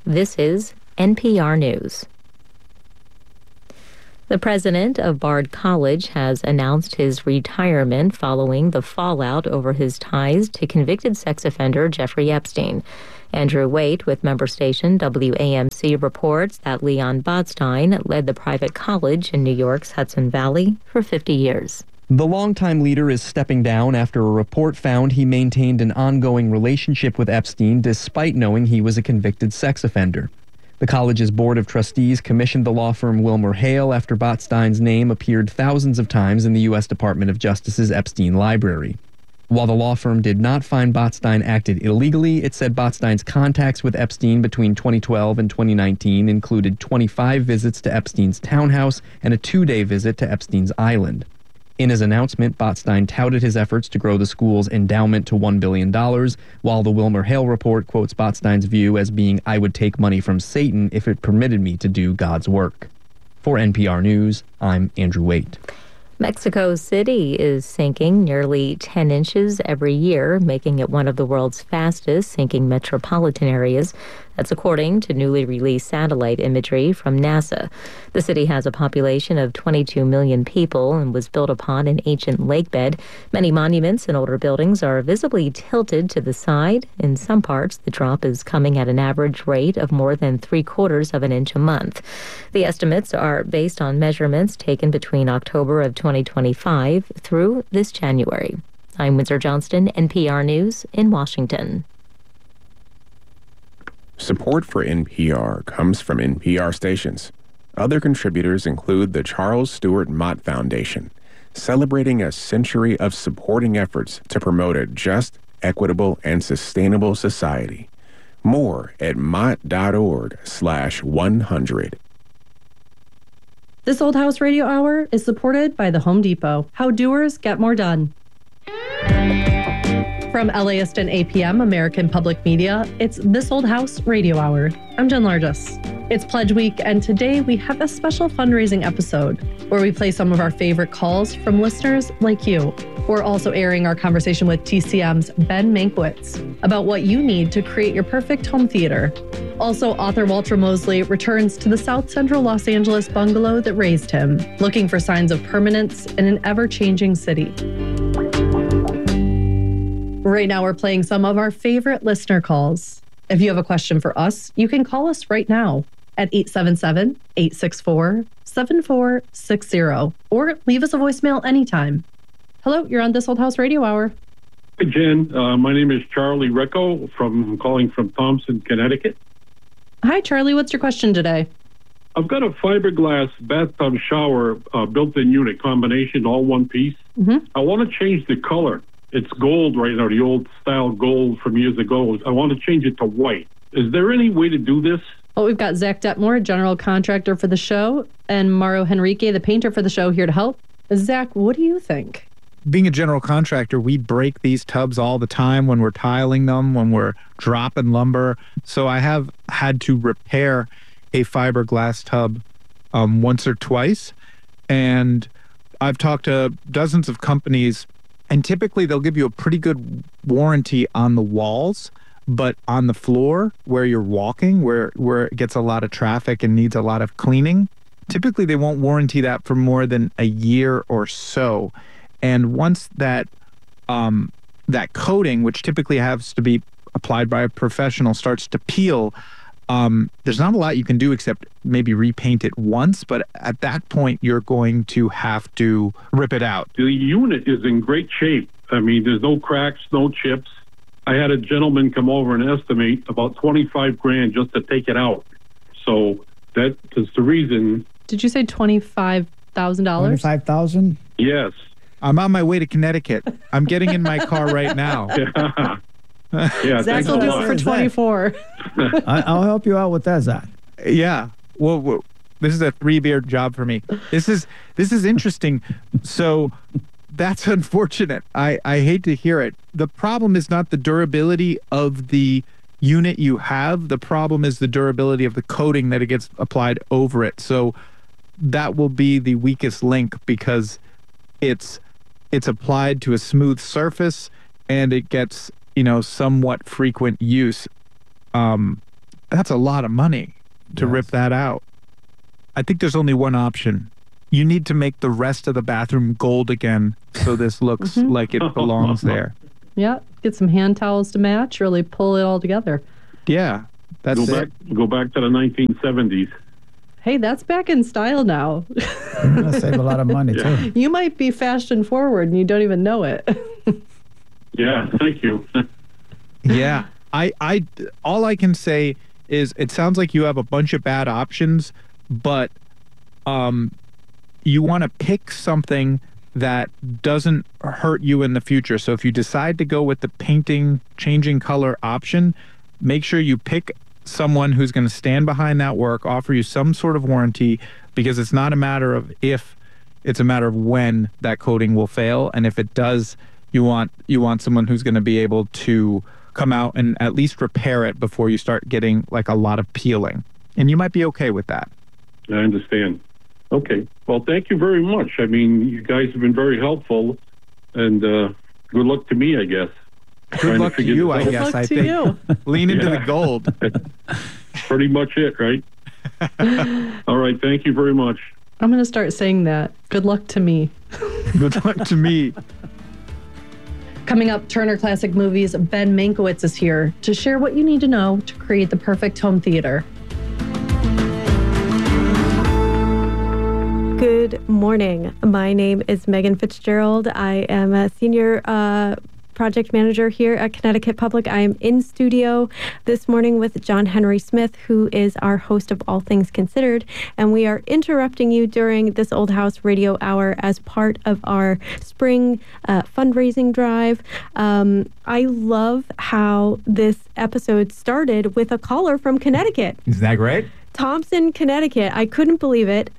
This is NPR News. The president of Bard College has announced his retirement following the fallout over his ties to convicted sex offender Jeffrey Epstein. Andrew Waite with member station WAMC reports that Leon Botstein led the private college in New York's Hudson Valley for 50 years. The longtime leader is stepping down after a report found he maintained an ongoing relationship with Epstein despite knowing he was a convicted sex offender. The college's board of trustees commissioned the law firm Wilmer Hale after Botstein's name appeared thousands of times in the U.S. Department of Justice's Epstein library. While the law firm did not find Botstein acted illegally, it said Botstein's contacts with Epstein between 2012 and 2019 included 25 visits to Epstein's townhouse and a 2-day visit to Epstein's island. In his announcement, Botstein touted his efforts to grow the school's endowment to $1 billion, while the Wilmer Hale report quotes Botstein's view as being, "I would take money from Satan if it permitted me to do God's work." For NPR News, I'm Andrew Waite. Mexico City is sinking nearly 10 inches every year, making it one of the world's fastest sinking metropolitan areas. That's according to newly released satellite imagery from NASA. The city has a population of 22 million people and was built upon an ancient lake bed. Many monuments and older buildings are visibly tilted to the side. In some parts, the drop is coming at an average rate of more than 3/4 of an inch a month. The estimates are based on measurements taken between October of 2025 through this January. I'm Windsor Johnston, NPR News in Washington. Support for NPR comes from NPR stations. Other contributors include the Charles Stewart Mott Foundation, celebrating a century of supporting efforts to promote a just, equitable, and sustainable society. More at mott.org/100. This Old House Radio Hour is supported by the Home Depot. How doers get more done. From LAist and APM, American Public Media, it's This Old House Radio Hour. I'm Jen Largis. It's Pledge Week, and today we have a special fundraising episode where we play some of our favorite calls from listeners like you. We're also airing our conversation with TCM's Ben Mankiewicz about what you need to create your perfect home theater. Also, author Walter Mosley returns to the South Central Los Angeles bungalow that raised him, looking for signs of permanence in an ever-changing city. Right now, we're playing some of our favorite listener calls. If you have a question for us, you can call us right now at 877-864-7460 or leave us a voicemail anytime. Hello, you're on This Old House Radio Hour. Hi, Jen. My name is Charlie Recco calling from Thompson, Connecticut. Hi, Charlie. What's your question today? I've got a fiberglass bathtub shower built-in unit combination, all one piece. I want to change the color. It's gold right now, the old style gold from years ago. I want to change it to white. Is there any way to do this? Well, we've got Zach Detmore, general contractor for the show, and Mauro Henrique, the painter for the show, here to help. Zach, what do you think? Being a general contractor, we break these tubs all the time when we're tiling them, when we're dropping lumber. So I have had to repair a fiberglass tub once or twice. And I've talked to dozens of companies, and typically they'll give you a pretty good warranty on the walls, but on the floor where you're walking, where it gets a lot of traffic and needs a lot of cleaning, typically they won't warranty that for more than a year or so. And once that coating, which typically has to be applied by a professional, starts to peel, there's not a lot you can do except maybe repaint it once, but at that point, you're going to have to rip it out. The unit is in great shape. I mean, there's no cracks, no chips. I had a gentleman come over and estimate about $25,000 just to take it out. So that is the reason. Did you say $25,000? $25,000? Yes. I'm on my way to Connecticut. I'm getting in my car right now. Yeah, Zach will do it for 24. I'll help you out with that, Zach. Yeah. Well, this is a 3-beer job for me. This is interesting. So that's unfortunate. I hate to hear it. The problem is not the durability of the unit you have. The problem is the durability of the coating that it gets applied over it. So that will be the weakest link because it's applied to a smooth surface and it gets, somewhat frequent use. That's a lot of money to rip that out. I think there's only one option. You need to make the rest of the bathroom gold again so this looks like it belongs there. Yeah, get some hand towels to match, really pull it all together. Yeah, that's it. Go back to the 1970s. Hey, that's back in style now. You're going to save a lot of money, too. You might be fashion forward and you don't even know it. Yeah, thank you. Yeah, I all I can say is it sounds like you have a bunch of bad options, but you want to pick something that doesn't hurt you in the future. So if you decide to go with the painting, changing color option, make sure you pick someone who's going to stand behind that work, offer you some sort of warranty, because it's not a matter of if, it's a matter of when that coating will fail. And if it does, you want someone who's going to be able to come out and at least repair it before you start getting like a lot of peeling. And you might be okay with that. I understand. Okay. Well, thank you very much. I mean, you guys have been very helpful, and good luck to me, I guess. Good luck to you, I guess. I think. Lean into the gold. Pretty much it, right? All right. Thank you very much. I'm going to start saying that. Good luck to me. Good luck to me. Coming up, Turner Classic Movies' Ben Mankiewicz is here to share what you need to know to create the perfect home theater. Good morning. My name is Megan Fitzgerald. I am a senior project manager here at Connecticut Public. I am in studio this morning with John Henry Smith, who is our host of All Things Considered, and we are interrupting you during this Old House Radio Hour as part of our spring fundraising drive. I love how this episode started with a caller from Connecticut. Isn't that great? Thompson, Connecticut. I couldn't believe it.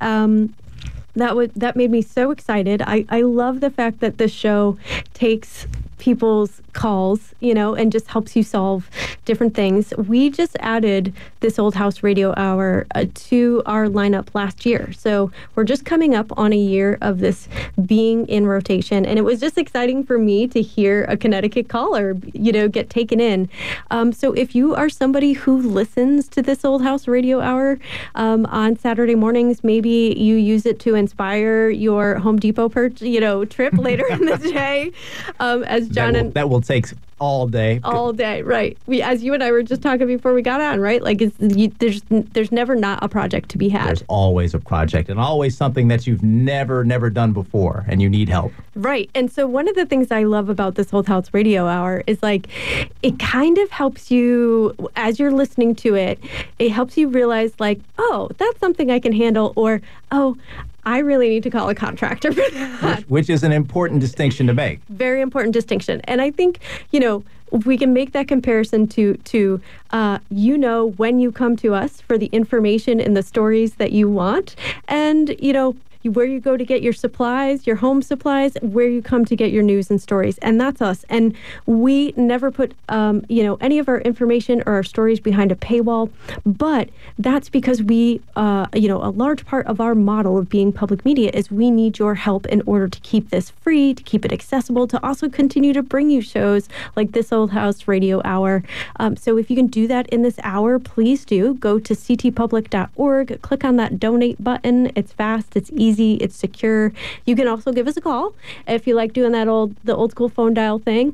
That made me so excited. I love the fact that this show takes people's calls, and just helps you solve different things. We just added this Old House Radio Hour to our lineup last year. So we're just coming up on a year of this being in rotation. And it was just exciting for me to hear a Connecticut caller, get taken in. So if you are somebody who listens to this Old House Radio Hour on Saturday mornings, maybe you use it to inspire your Home Depot trip later in the day, as John that will take all day. All day, right. As you and I were just talking before we got on, right? Like, there's never not a project to be had. There's always a project, and always something that you've never done before, and you need help. Right. And so one of the things I love about this Old House Radio Hour is, like, it kind of helps you, as you're listening to it, it helps you realize, like, oh, that's something I can handle, or, oh, I really need to call a contractor for that. Which is an important distinction to make. Very important distinction. And I think, we can make that comparison to when you come to us for the information and the stories that you want, and, where you go to get your supplies, your home supplies, where you come to get your news and stories. And that's us. And we never put, any of our information or our stories behind a paywall. But that's because we, a large part of our model of being public media is we need your help in order to keep this free, to keep it accessible, to also continue to bring you shows like this Old House Radio Hour. So if you can do that in this hour, please do. Go to ctpublic.org, click on that donate button. It's fast, it's easy, it's secure. You can also give us a call if you like doing the old school phone dial thing.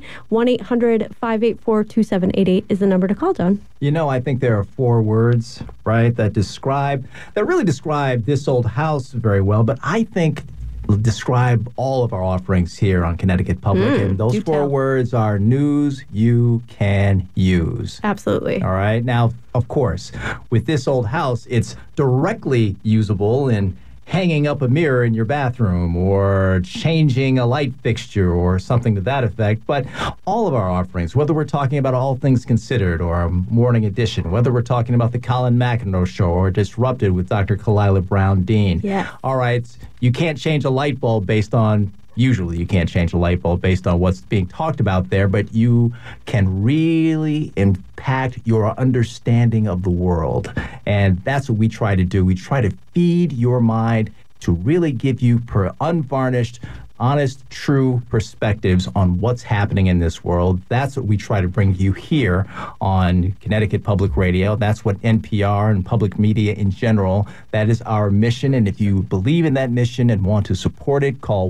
1-800-584-2788 is the number to call, John. I think there are 4 words, right, that really describe this old house very well, but I think describe all of our offerings here on Connecticut Public. And those 4 words are news you can use. Absolutely. All right. Now, of course, with this old house, it's directly usable in hanging up a mirror in your bathroom or changing a light fixture or something to that effect. But all of our offerings, whether we're talking about All Things Considered or our morning edition, whether we're talking about the Colin McEnroe Show or Disrupted with Dr. Kalila Brown-Dean. Yeah. All right. You can't change a light bulb usually you can't change a light bulb based on what's being talked about there, but you can really impact your understanding of the world. And that's what we try to do. We try to feed your mind to really give you unvarnished honest, true perspectives on what's happening in this world. That's what we try to bring you here on Connecticut Public Radio. That's what NPR and public media in general, that is our mission. And if you believe in that mission and want to support it, call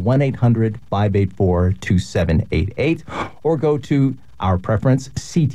1-800-584-2788 or go to our preference,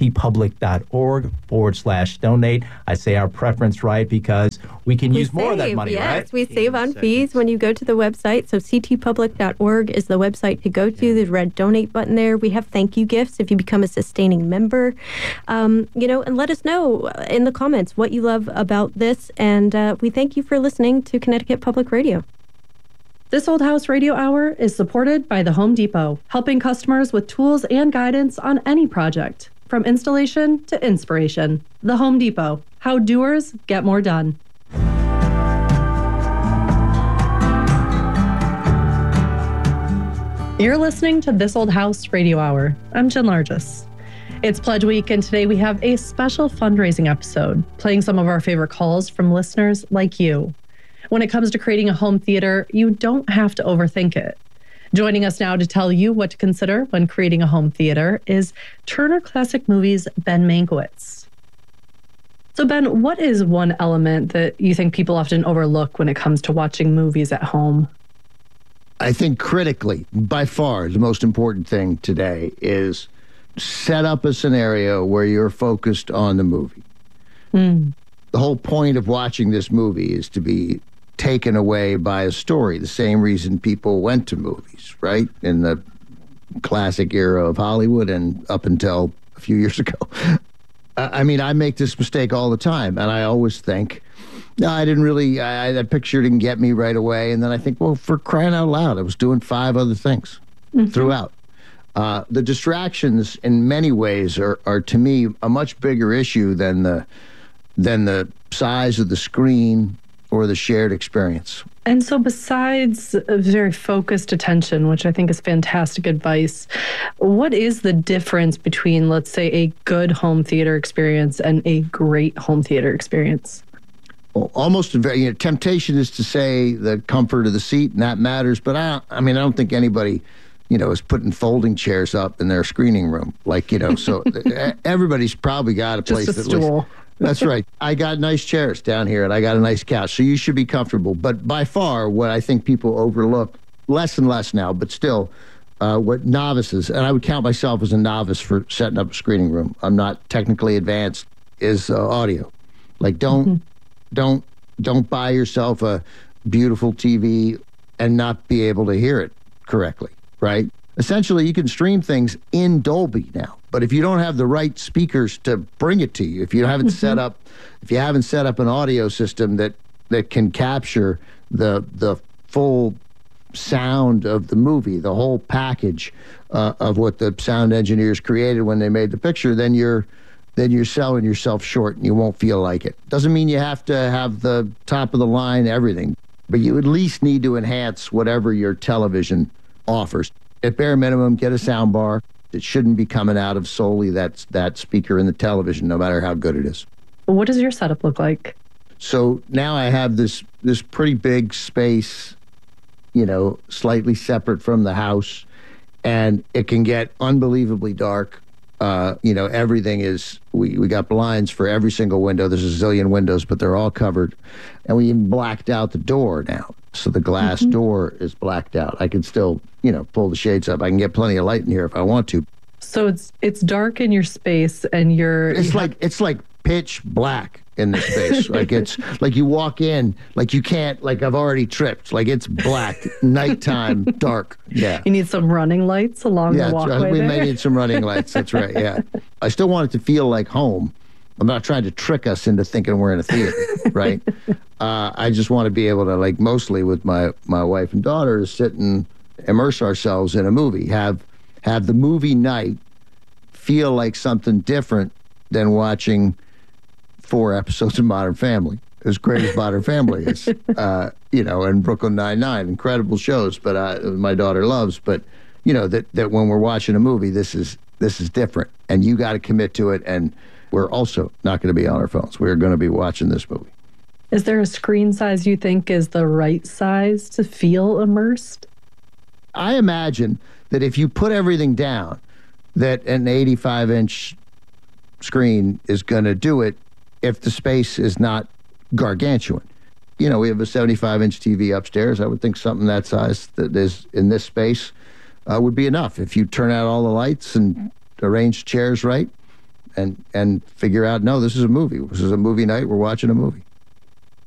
ctpublic.org/donate. I say our preference, right, because we can use more of that money, yes, right? Yes, we save on fees when you go to the website. So ctpublic.org is the website to go to. There's a red donate button there. We have thank you gifts if you become a sustaining member. And let us know in the comments what you love about this. And we thank you for listening to Connecticut Public Radio. This Old House Radio Hour is supported by the Home Depot, helping customers with tools and guidance on any project, from installation to inspiration. The Home Depot, how doers get more done. You're listening to This Old House Radio Hour. I'm Jen Largis. It's Pledge Week, and today we have a special fundraising episode, playing some of our favorite calls from listeners like you. When it comes to creating a home theater, you don't have to overthink it. Joining us now to tell you what to consider when creating a home theater is Turner Classic Movies' Ben Mankiewicz. So Ben, what is one element that you think people often overlook when it comes to watching movies at home? I think critically, by far, the most important thing today is set up a scenario where you're focused on the movie. The whole point of watching this movie is to be taken away by a story, the same reason people went to movies, right? In the classic era of Hollywood and up until a few years ago. I make this mistake all the time, and I always think, no, that picture didn't get me right away. And then I think, well, for crying out loud, I was doing 5 other things throughout. The distractions in many ways are to me a much bigger issue than the size of the screen or the shared experience. And so besides a very focused attention, which I think is fantastic advice, what is the difference between, let's say, a good home theater experience and a great home theater experience? Well, almost temptation is to say the comfort of the seat, and that matters. But I don't think anybody, is putting folding chairs up in their screening room. So everybody's probably got a place Just a stool. That's right. I got nice chairs down here, and I got a nice couch, so you should be comfortable. But by far, what I think people overlook, less and less now, but still, what novices, and I would count myself as a novice for setting up a screening room. I'm not technically advanced, is audio. Don't buy yourself a beautiful TV and not be able to hear it correctly, right? Essentially, you can stream things in Dolby now. But if you don't have the right speakers to bring it to you, if you haven't set up an audio system that can capture the full sound of the movie, the whole package of what the sound engineers created when they made the picture, then you're selling yourself short and you won't feel like it. Doesn't mean you have to have the top of the line everything, but you at least need to enhance whatever your television offers. At bare minimum, get a sound bar. It shouldn't be coming out of solely that speaker in the television, no matter how good it is. What does your setup look like? So now I have this pretty big space, slightly separate from the house, and it can get unbelievably dark. Everything is, we got blinds for every single window. There's a zillion windows, but they're all covered. And we even blacked out the door now. So the glass door is blacked out. I can still, pull the shades up. I can get plenty of light in here if I want to. So it's dark in your space, and it's like pitch black in this space. It's like you walk in, like you can't, I've already tripped. It's black, nighttime, dark. Yeah. You need some running lights along the walkway. We may need some running lights. That's right. Yeah. I still want it to feel like home. I'm not trying to trick us into thinking we're in a theater, right? I just want to be able to, mostly with my wife and daughter, sit and immerse ourselves in a movie. Have the movie night feel like something different than watching 4 episodes of Modern Family. As great as Modern Family is, and Brooklyn Nine-Nine, incredible shows, but my daughter loves. But that when we're watching a movie, this is different, and you got to commit to it. And we're also not going to be on our phones. We're going to be watching this movie. Is there a screen size you think is the right size to feel immersed? I imagine that if you put everything down, that an 85-inch screen is going to do it if the space is not gargantuan. You know, we have a 75-inch TV upstairs. I would think something that size that is in this space would be enough. If you turn out all the lights and arrange chairs right and figure out, no, this is a movie. This is a movie night. We're watching a movie.